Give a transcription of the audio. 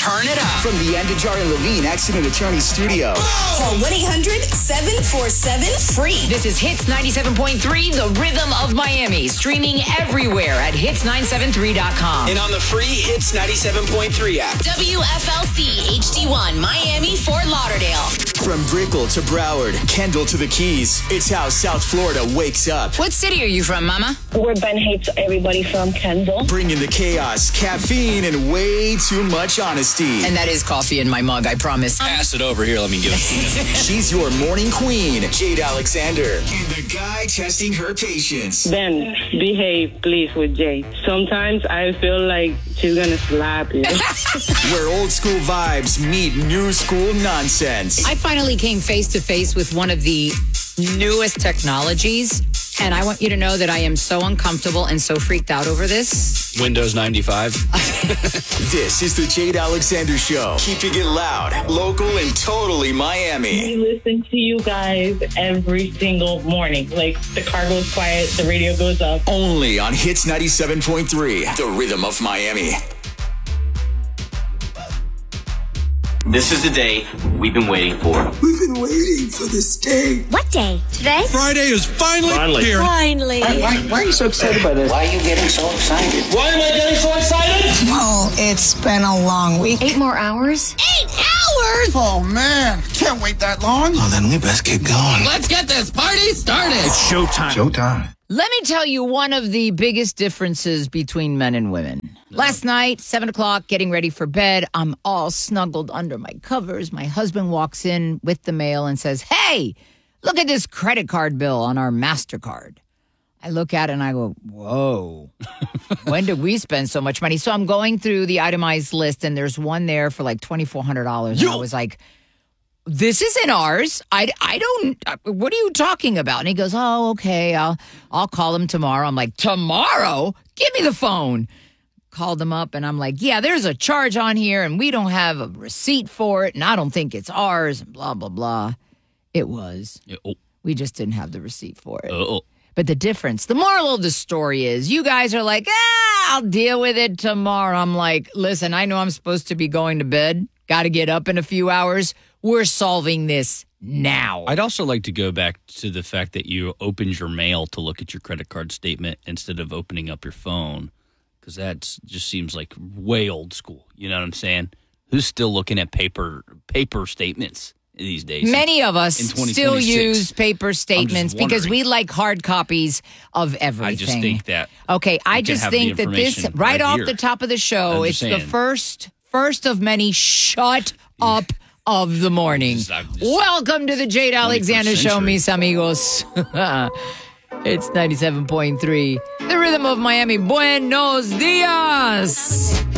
turn it up. From the Andajar and Levine Accident Attorney Studio. Call 1-800-747-FREE. This is Hits 97.3, the rhythm of Miami. Streaming everywhere at hits973.com. And on the free Hits 97.3 app. WFLC HD1, Miami, Fort Lauderdale. From Brickell to Broward, Kendall to the Keys, it's how South Florida wakes up. What city are you from, Mama? Where Ben hates everybody from Kendall. Bringing the chaos, caffeine, and way too much honesty. And that is coffee in my mug, I promise. Pass it over here. Let me give it to you. She's your morning queen, Jade Alexander. And the guy testing her patience. Ben, behave, please, with Jay. Sometimes I feel like she's gonna slap you. Where old school vibes meet new school nonsense. I finally came face to face with one of the newest technologies, and I want you to know that I am so uncomfortable and so freaked out over this. Windows 95. This is the Jade Alexander Show. Keeping it loud, local, and totally Miami. We listen to you guys every single morning. Like, the car goes quiet, the radio goes up. Only on Hits 97.3, the rhythm of Miami. This is the day we've been waiting for. We've been waiting for this day. What day? Today? Friday is finally here. Finally. Why are you so excited by this? Why are you getting so excited? Why am I getting so excited? Oh, it's been a long week. 8 more hours? 8 hours? Oh, man. Can't wait that long. Well, then we best get going. Let's get this party started. It's showtime. Let me tell you one of the biggest differences between men and women. Last night, 7 o'clock, getting ready for bed. I'm all snuggled under my covers. My husband walks in with the mail and says, "Hey, look at this credit card bill on our MasterCard." I look at it and I go, whoa, when did we spend so much money? So I'm going through the itemized list and there's one there for like $2,400. And I was like, this isn't ours. I don't, what are you talking about? And he goes, oh, okay, I'll call him tomorrow. I'm like, tomorrow? Give me the phone. Called him up and I'm like, yeah, there's a charge on here and we don't have a receipt for it and I don't think it's ours and blah, blah, blah. It was. We just didn't have the receipt for it. But the difference, the moral of the story is you guys are like, I'll deal with it tomorrow. I'm like, listen, I know I'm supposed to be going to bed. Got to get up in a few hours. We're solving this now. I'd also like to go back to the fact that you opened your mail to look at your credit card statement instead of opening up your phone, because that just seems like way old school. You know what I'm saying? Who's still looking at paper statements these days? Many of us still use paper statements because we like hard copies of everything. I just think that. Okay, I just think that this, right off here. the top of the show, it's the first of many shut up of the morning. Welcome to the Jade Alexander Show, mis amigos. It's 97.3, the rhythm of Miami. Buenos dias.